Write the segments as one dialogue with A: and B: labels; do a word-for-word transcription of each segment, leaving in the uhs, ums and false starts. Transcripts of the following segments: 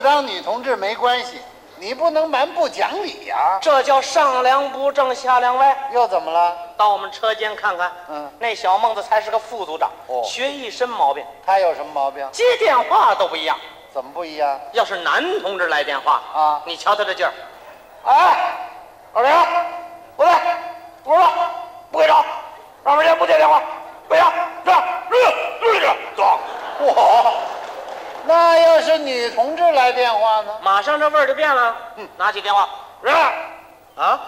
A: 当女同志没关系，你不能蛮不讲理呀、啊！
B: 这叫上梁不正下梁歪。
A: 又怎么了？
B: 到我们车间看看，
A: 嗯，
B: 那小孟子才是个副组长，
A: 哦，
B: 学一身毛病。
A: 他有什么毛病？
B: 接电话都不一样。
A: 怎么不一样？
B: 要是男同志来电话
A: 啊，
B: 你瞧他这劲儿，哎，二零，不对，不知道，不给找，让人家不接电话，不行，这样，这这走，
A: 嚯！那要是女同志来电话呢？
B: 马上这味儿就变了。嗯，拿起电话，人啊，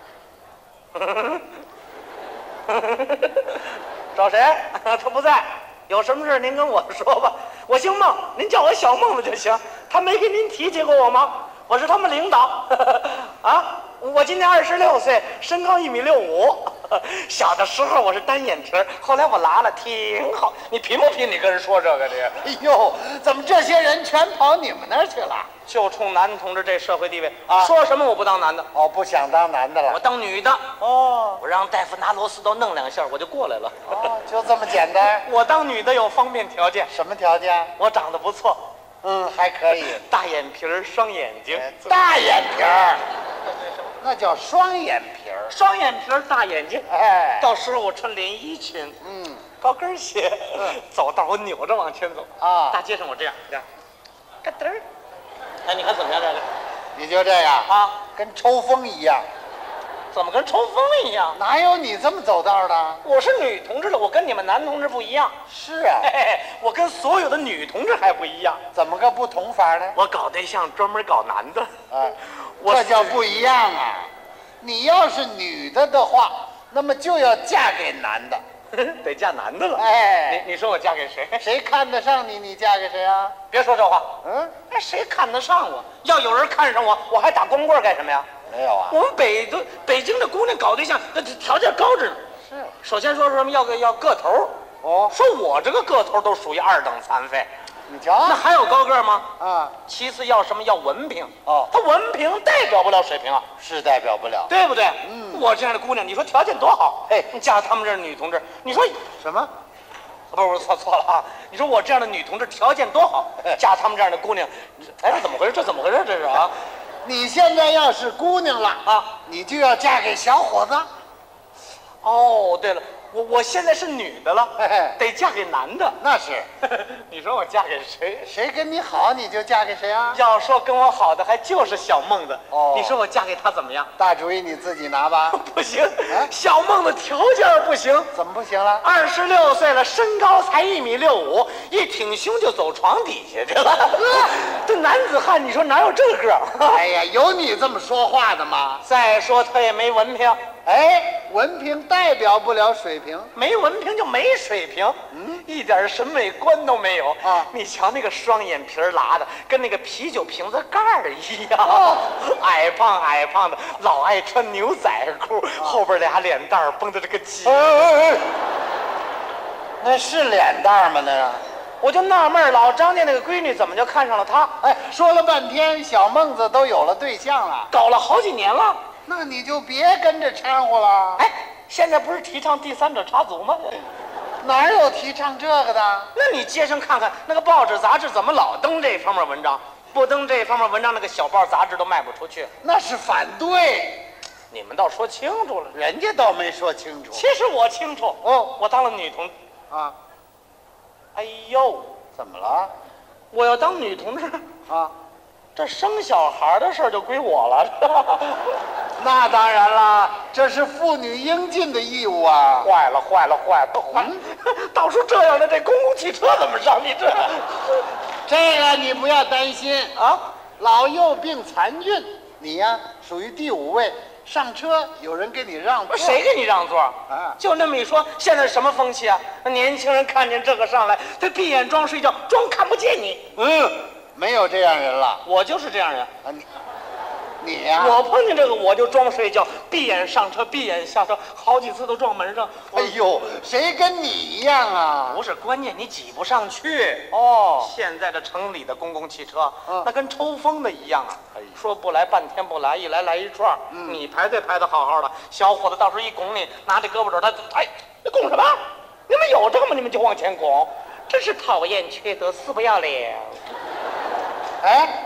B: 找谁？他不在，有什么事您跟我说吧。我姓孟，您叫我小孟子就行。他没跟您提起过我吗？我是他们领导。啊，我今年二十六岁，身高一米六五。小的时候我是单眼皮，后来我拉了，挺好。你贫不贫？你跟人说这个，你
A: 哎呦，怎么这些人全跑你们那儿去了？
B: 就冲男同志这社会地位啊，说什么我不当男的。
A: 哦，不想当男的了，
B: 我当女的。
A: 哦，
B: 我让大夫拿螺丝刀弄两下，我就过来了。
A: 哦，就这么简单。
B: 我当女的有方便条件。
A: 什么条件？
B: 我长得不错。
A: 嗯，还可以。
B: 大眼皮儿，双眼睛。
A: 大眼皮儿，那叫双眼皮儿。
B: 双眼皮儿，大眼睛。
A: 哎，
B: 到时候我穿连衣裙，
A: 嗯，
B: 高跟鞋，
A: 嗯，
B: 走道我扭着往前走
A: 啊。
B: 大街上我这样，这样，咯噔儿。哎，你看怎么样？这个，
A: 你就这样
B: 啊，
A: 跟抽风一样。
B: 怎么跟抽风一样？
A: 哪有你这么走道的？
B: 我是女同志了，我跟你们男同志不一样。
A: 是啊，
B: 嘿嘿，我跟所有的女同志还不一样。
A: 怎么个不同法呢？
B: 我搞对象专门搞男的。
A: 啊，
B: 我
A: 这叫不一样啊！你要是女的的话，那么就要嫁给男的，
B: 得嫁男的了。
A: 哎，
B: 你你说我嫁给谁？
A: 谁看得上你，你嫁给谁啊？
B: 别说这话。
A: 嗯，
B: 哎，谁看得上我？要有人看上我，我还打光棍干什么呀？
A: 没有啊。
B: 我们北的北京的姑娘搞对象，那条件高着呢。
A: 是，
B: 首先说什么要个要个头。
A: 哦，
B: 说我这个个头都属于二等残废。
A: 你瞧，
B: 那还有高个吗？
A: 啊，
B: 其次要什么？要文凭。
A: 哦，
B: 他文凭代表不了水平啊，
A: 是代表不了，
B: 对不对？
A: 嗯，
B: 我这样的姑娘，你说条件多好，
A: 嘿，
B: 你嫁他们这儿女同志，你说
A: 什么？
B: 不是不是错错了啊！你说我这样的女同志条件多好，嫁他们这样的姑娘，哎，这怎么回事？这怎么回事？这是啊！
A: 你现在要是姑娘了
B: 啊，
A: 你就要嫁给小伙子。
B: 哦，对了，我我现在是女的了，
A: 嘿嘿，
B: 得嫁给男的。
A: 那是，
B: 你说我嫁给谁？
A: 谁跟你好你就嫁给谁啊？
B: 要说跟我好的还就是小孟子。
A: 哦，
B: 你说我嫁给他怎么样？
A: 大主意你自己拿吧。
B: 不行，
A: 啊，
B: 小孟子条件不行。
A: 怎么不行了？
B: 二十六岁了，身高才一米六五，一挺胸就走床底下去了。这男子汉，你说哪有这个？
A: 哎呀，有你这么说话的吗？
B: 再说他也没文凭。
A: 哎，文凭代表不了水平，
B: 没文凭就没水平，嗯，一点审美观都没有
A: 啊！
B: 你瞧那个双眼皮拉的，跟那个啤酒瓶子盖儿一样，
A: 哦，
B: 矮胖矮胖的，老爱穿牛仔裤，啊，后边俩脸蛋儿绷着这个鸡。
A: 哎哎哎，那是脸蛋吗？那
B: 我就纳闷，老张家那个闺女怎么就看上了他？
A: 哎，说了半天，小孟子都有了对象了，
B: 搞了好几年了。
A: 那你就别跟着掺和了。
B: 哎，现在不是提倡第三者插足吗？
A: 哪有提倡这个的？
B: 那你街上看看，那个报纸杂志怎么老登这方面文章？不登这方面文章，那个小报杂志都卖不出去。
A: 那是反对，
B: 你们倒说清楚了，
A: 人家倒没说清楚。
B: 其实我清楚。
A: 哦，
B: 我当了女同
A: 啊。
B: 哎呦，
A: 怎么了？
B: 我要当女同志
A: 啊，
B: 这生小孩的事儿就归我了。
A: 那当然了，这是妇女应尽的义务啊！
B: 坏了，坏了，坏了，坏了！到时候这样的，这公共汽车怎么上？你这，
A: 这个你不要担心
B: 啊。
A: 老幼病残孕，你呀属于第五位，上车有人给你让座。
B: 谁给你让座
A: 啊？
B: 就那么一说，现在什么风气啊？年轻人看见这个上来，他闭眼装睡觉，装看不见你。
A: 嗯，没有这样人了。
B: 我就是这样人
A: 啊，你。你呀、啊，
B: 我碰见这个我就装睡觉，闭眼上车，闭眼下车，好几次都撞门上。
A: 哎呦，谁跟你一样啊？
B: 不是，关键你挤不上去
A: 哦。
B: 现在的城里的公共汽车，
A: 嗯，
B: 那跟抽风的一样啊！哎，说不来半天不来，一来来一串。嗯，你排队排得好好的，小伙子到时候一拱你，拿着胳膊肘，他哎，你拱什么？你们有这个吗？你们就往前拱，真是讨厌缺德，死不要脸。
A: 哎。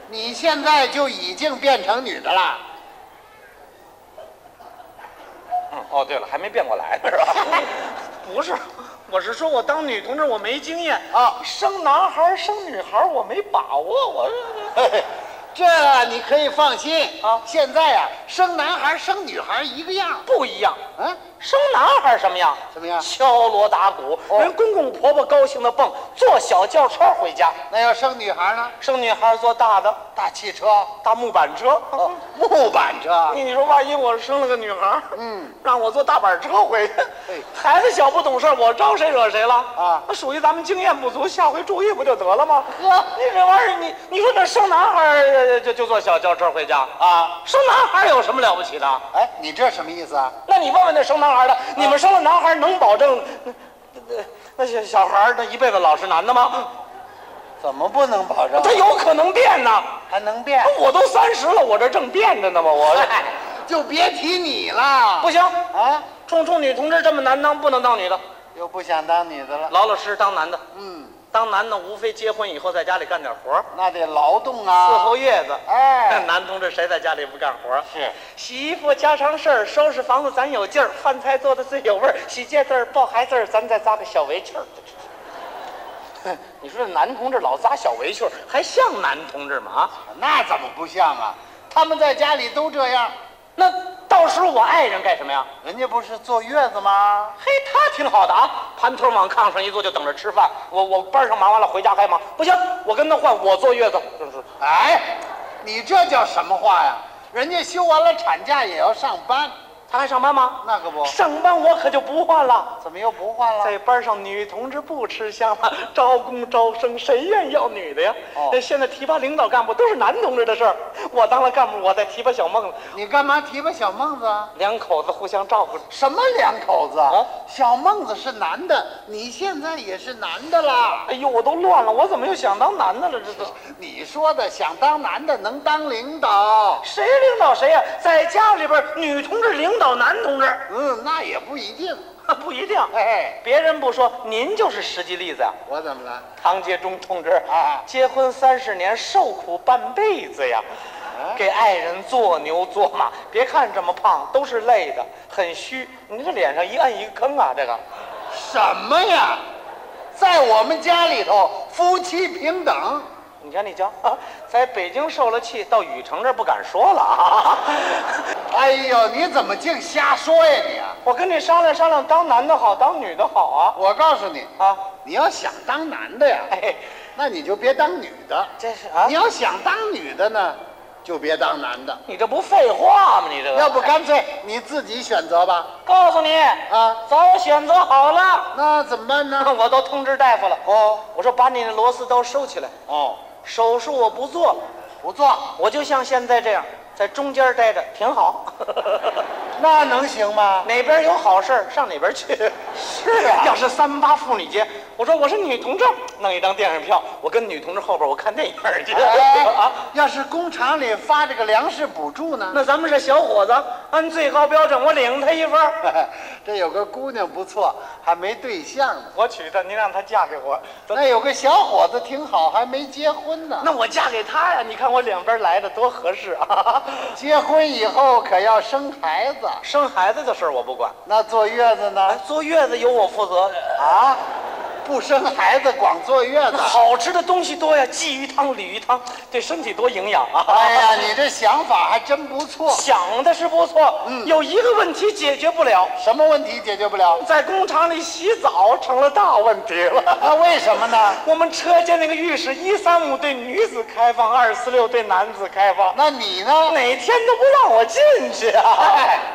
A: 你现在就已经变成女的了。
B: 嗯，哦，对了，还没变过来呢，是吧？不是，我是说我当女同志我没经验
A: 啊，
B: 生男孩生女孩我没把握，我
A: 嘿嘿，这你可以放心
B: 啊。
A: 现在啊，生男孩生女孩一个样。
B: 不一样。
A: 嗯，
B: 生男孩什么样？
A: 什么样？
B: 敲锣打鼓，
A: 哦
B: 人公公婆婆高兴的蹦，坐小轿车回家。
A: 那要生女孩呢？
B: 生女孩坐大的
A: 大汽车、
B: 大木板车。
A: 哦，木板车。
B: 你说万一我生了个女孩，
A: 嗯，
B: 让我坐大板车回去，
A: 哎
B: 孩子小不懂事，我招谁惹谁了
A: 啊
B: 那属于咱们经验不足，下回注意不就得了吗？
A: 呵
B: 你这玩意儿，你你说这生男孩儿就就坐小轿车回家
A: 啊？
B: 生男孩有什么了不起的？
A: 哎，你这什么意思啊？
B: 那你问问那生男孩的，你们生了男孩能保证那那那小小孩那一辈子老是男的吗？
A: 怎么不能保证？
B: 他有可能变呢。
A: 还能变？
B: 我都三十了，我这正变着呢嘛，我
A: 哎，就别提你了。
B: 不行
A: 啊，
B: 冲冲女同志这么难当，不能当女的，
A: 又不想当女的了。
B: 老老实实当男的。
A: 嗯，
B: 当男的无非结婚以后在家里干点活，
A: 那得劳动啊，
B: 伺候月子。
A: 哎
B: 男同志谁在家里不干活？
A: 是
B: 洗衣服家常事儿，收拾房子咱有劲儿，饭菜做的最有味儿，洗秸秆儿抱孩子儿，咱再扎个小围裙儿。你说这男同志老扎小围裙儿，还像男同志吗？啊，
A: 那怎么不像啊？他们在家里都这样。
B: 那到时候我爱人干什么呀？
A: 人家不是坐月子吗？
B: 嘿，他挺好的啊，盘腿往炕上一坐就等着吃饭。我我班上忙完了回家还忙，不行，我跟他换，我坐月子。就是，
A: 哎，你这叫什么话呀？人家休完了产假也要上班，
B: 他还上班吗？
A: 那可不。
B: 上班我可就不换了。
A: 怎么又不换了？
B: 在班上，女同志不吃香了，招工招生，谁愿意要女的呀？
A: 哦
B: 呃现在提拔领导干部都是男同志的事儿，我当了干部，我再提拔小孟子，
A: 你干嘛提拔小孟子啊？
B: 两口子互相照顾。
A: 什么两口子
B: 啊？
A: 小孟子是男的，你现在也是男的啦。
B: 哎呦，我都乱了，我怎么又想当男的了？这都
A: 你说的想当男的能当领导？
B: 谁领导谁呀、在家里边，女同志领导男同志，
A: 嗯，那也不一定。
B: 不一定。
A: 哎，
B: 别人不说，您就是实际例子呀、
A: 我怎么了？
B: 唐杰忠同志
A: 啊
B: 结婚三十年，受苦半辈子呀，
A: 啊
B: 给爱人做牛做马。别看这么胖，都是累的，很虚。你这脸上一摁一个坑啊，这个
A: 什么呀？在我们家里头，夫妻平等。
B: 你瞧你瞧啊，在北京受了气，到禹城这儿不敢说了啊。
A: 哎呦，你怎么净瞎说呀你啊？
B: 我跟你商量商量，当男的好，当女的好啊。
A: 我告诉你
B: 啊，
A: 你要想当男的呀，
B: 哎，
A: 那你就别当女的。
B: 这是啊
A: 你，要想当女的呢，就别当男的。
B: 你这不废话吗？你这个
A: 要不干脆你自己选择吧。
B: 告诉你
A: 啊，
B: 早选择好了。
A: 那怎么办呢？
B: 我都通知大夫了。
A: 哦
B: 我说把你的螺丝刀收起来，
A: 哦，
B: 手术我不做了，
A: 不做，
B: 我就像现在这样在中间待着，挺好。
A: 那能行吗？
B: 哪边有好事儿上哪边去。
A: 是啊
B: 要是三八妇女节，我说我是女同志，弄一张电影票，我跟女同志后边我看电影去。
A: 哎
B: 啊，
A: 要是工厂里发这个粮食补助呢？
B: 那咱们这小伙子按最高标准，我领他一份儿。
A: 这有个姑娘不错，还没对象呢。
B: 我娶她，您让她嫁给我。
A: 那有个小伙子挺好，还没结婚呢。
B: 那我嫁给他呀？你看我两边来的多合适啊！
A: 结婚以后可要生孩子，
B: 生孩子的事儿我不管，
A: 那坐月子
B: 哎
A: 呢？，
B: 坐月子由我负责。
A: 啊，不生孩子光坐月子。
B: 好吃的东西多呀，鲫鱼汤、鲤鱼汤，对身体多营养啊！
A: 哎呀，你这想法还真不错。
B: 想的是不错，
A: 嗯
B: 有一个问题解决不了，
A: 什么问题解决不了？
B: 在工厂里洗澡成了大问题了。
A: 那为什么呢？
B: 我们车间那个浴室一三五对女子开放，二四六对男子开放，
A: 那你呢？
B: 哪天都不让我进去啊！
A: 哎，